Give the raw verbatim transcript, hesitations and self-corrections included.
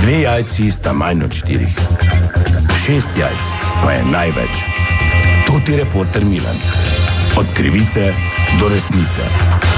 Dve jajci sta manj od štirih. Šest jajc pa je največ. To ti reporter Milan. Od krivice do resnice.